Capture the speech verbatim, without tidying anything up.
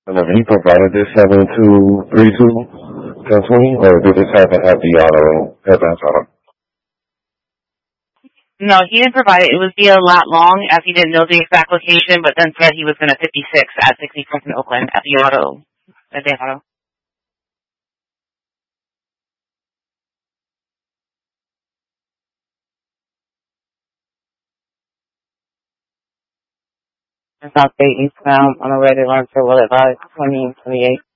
And if he provided this seven two three two ten twenty, or did this happen at the auto, at that auto? No, he didn't provide it. It was via lat long, as he didn't know the exact location, but then said he was going to fifty-six at sixty-fourth in Oakland at the auto. At the auto. South Bay eastbound on the way to Lawrenceville at about twenty twenty-eight.